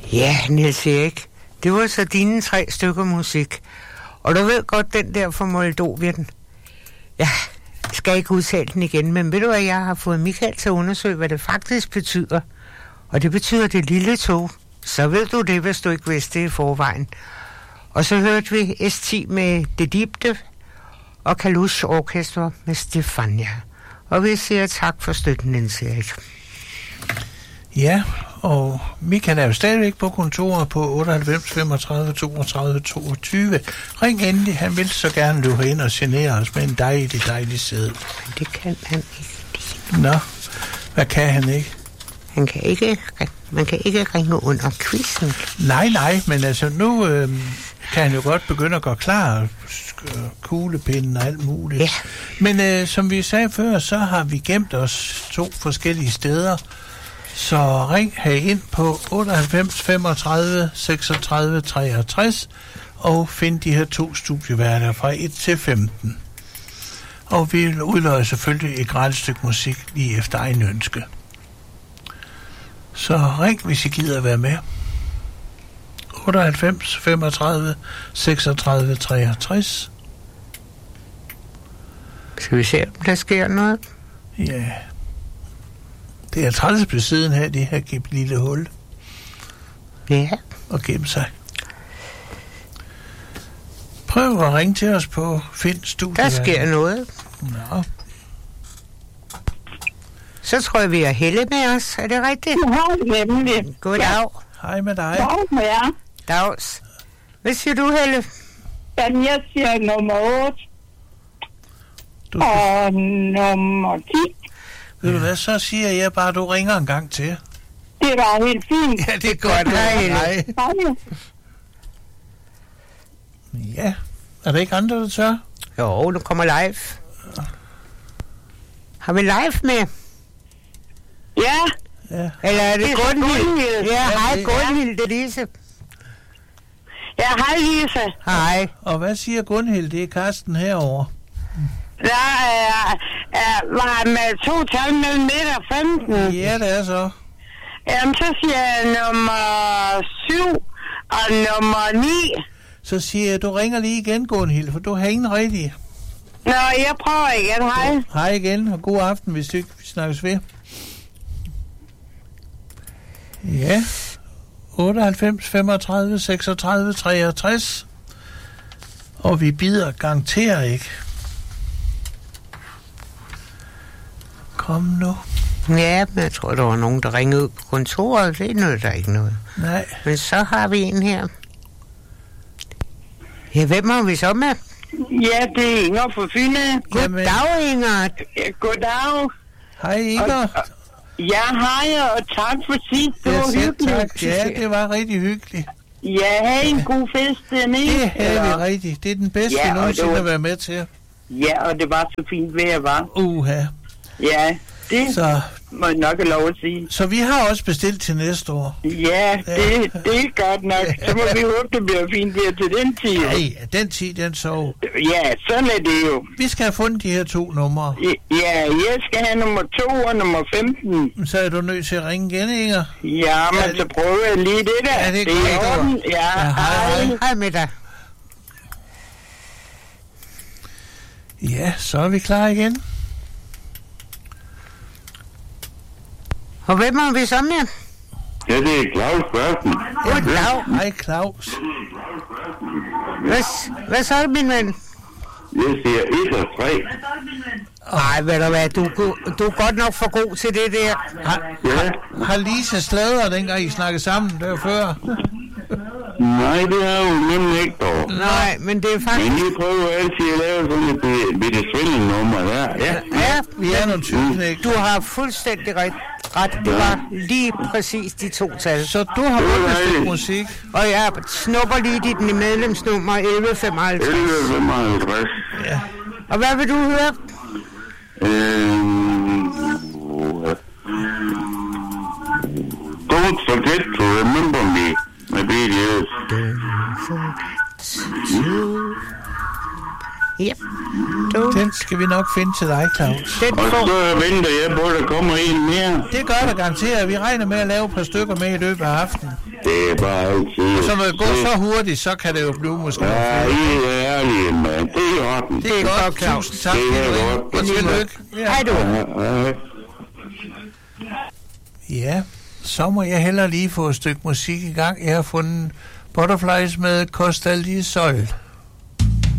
Ja, Niels Erik. Det var så dine 3 stykker musik. Og du ved godt, den der fra Moldovien. Ja, jeg skal ikke udtale den igen, men ved du hvad, jeg har fået Michael til at undersøge, hvad det faktisk betyder. Og det betyder det lille tog. Så ved du det, hvis du ikke vidste det i forvejen. Og så hørte vi S10 med Det Dibte og Kalush Orkester med Stefania. Og vi siger tak for støtten, Niels Erik. Ja, og Michael er jo stadigvæk på kontoret på 98 35 32 22. Ring endelig, han vil så gerne løbe ind og genere os med en dejlig sæde. Men det kan han ikke. Nå, hvad kan han ikke? Man kan ikke ringe under quizzen. Nej, men altså nu kan han jo godt begynde at gå klar, kuglepinden og alt muligt. Ja. Men som vi sagde før, så har vi gemt os 2 forskellige steder. Så ring herind på 98 35 36 63 og find de her 2 studieværter fra 1 til 15. Og vi udløjer selvfølgelig et gratis stykke musik lige efter egen ønske. Så ring, hvis I gider være med. 98 35 36 63. Skal vi se, om der sker noget? Ja. Det er træls på siden her, det her lille hul. Ja. Og gemme sig. Prøv at ringe til os på Find Studie. Der sker noget. Nå. Så tror jeg, vi har Helle med os. Er det rigtigt? Ja, nemlig. Goddag. Ja. Hej med dig. Dag med jer. Dags. Hvad siger du, Helle? Jamen, jeg siger nummer 8. Du... Og nummer 10. Ved du hvad, så siger jeg bare, at du ringer en gang til. Det var helt fint. Ja, det er godt. Hej. Hej. Ja. Er der ikke andre, der tør? Jo, nu kommer live. Har vi live med? Ja. Ja. Eller er det Gunhild? Ja, hej Gunhild, det er Lise. Ja, hej Lise. Hej. Og hvad siger Gunhild? Det er Karsten herovre. Der var med 2 tal mellem 1 og 15. Ja, det er så. Jamen, så siger jeg nummer 7 og nummer 9. Så siger jeg, du ringer lige igen, Gunhild, for du har ingen rigtig. Nå, jeg prøver igen. Hej. Hej igen, og god aften, hvis du ikke snakkes ved. Ja. 98 35 36 63. Og vi bider garanterer ikke. Kom nu. Ja, men jeg tror, der var nogen, der ringede ud på kontoret. Det er der ikke noget. Nej. Men så har vi en her. Ja, hvem har vi så med? Ja, det er Inger fra Fyn. Goddag, Inger. Goddag. Hej, Inger. Ja, hej, og tak for sidst. Det var hyggeligt. Tak. Ja, det var rigtig hyggeligt. Ja, have en god fest dernede. Det havde vi rigtigt. Det er den bedste, vi nogensinde har været med til. Ja, og det var så fint vejr, var. Uha. Ja, det så må jeg nok have lov at sige. Så vi har også bestilt til næste år. Ja, det er godt nok. Så må vi håbe, det bliver fint vejr til den tid. Ja, den tid, den sov. Ja, sådan er det jo. Vi skal have fundet de her 2 numre. Ja, jeg skal have nummer 2 og nummer 15. Så er du nødt til at ringe igen, Inger. Ja, men så prøver jeg lige det der. Ja, det er godt. Ja, hej. Hej med dig. Ja, så er vi klar igen. Og hvem har vi så med? Ja, det er Claus Børsen. Goddag. Hej, Claus. Hvad så, min ven? Jeg siger 1 og 3. Ej, ved du hvad, du er godt nok for god til det der. Har Lise sladret, dengang I snakkede sammen, det var før? Nej, det har jo nemlig ikke dog. Nej, men det er faktisk... Men I prøver altid at lave sådan et bitte svindelnummer der. Ja, vi er nogle typen. Du har fuldstændig ret. Det var lige præcis de 2 tal. Så du har vundet musik. Og jeg snupper lige dit medlemsnummer 1155. 1155. Ja. Og hvad vil du høre? Don't forget to remember me. Maybe it is. Don't forget to... Yep. Den skal vi nok finde til dig, Claus. Den Og får... så venter jeg på, at der kommer en mere. Det gør der garanteret. Vi regner med at lave et par stykker med i løbet af aftenen. Det er bare altid... Så når det går så hurtigt, så kan det jo blive måske. Ja, I er ærlige, mand. Det er i orden. Det er godt, Claus. Tusind tak. Det er godt. Og tillykke. Hej du. Ja. Ja, så må jeg hellere lige få et stykke musik i gang. Jeg har fundet Butterflies med Costa del Sol.